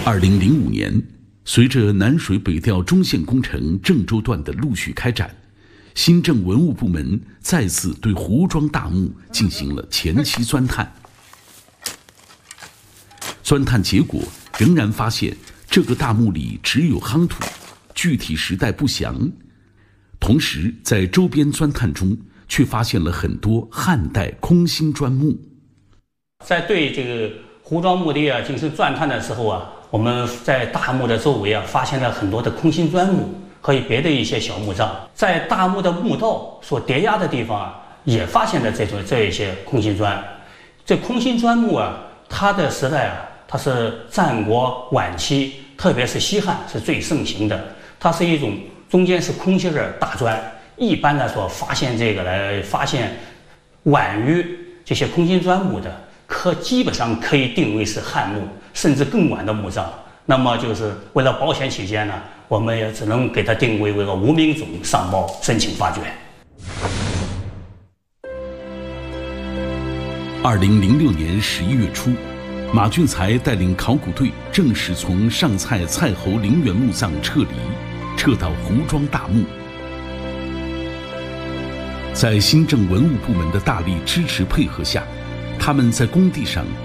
2005年，随着南水北调中线工程郑州段的陆续开展，新郑文物部门再次对胡庄大墓进行了前期钻探。钻探结果仍然发现，这个大墓里只有夯土，具体时代不详。同时，在周边钻探中，却发现了很多汉代空心砖墓。 在对这个胡庄墓地进行钻探的时候我们在大墓的周围发现了很多的空心砖墓和别的一些小墓葬，在大墓的墓道所叠压的地方也发现了这一些空心砖。这空心砖墓它的时代它是战国晚期，特别是西汉是最盛行的。它是一种中间是空心的大砖，一般来说发现晚于这些空心砖墓的，基本上可以定为是汉墓，甚至更晚的墓葬。那么就是为了保险起见呢，我们也只能给它定为个无名种上报申请发掘。 2006年11月初，马俊才带领考古队正式从上蔡蔡侯陵园墓葬撤离，撤到胡庄大墓。在新郑文物部门的大力支持配合下，他们在工地上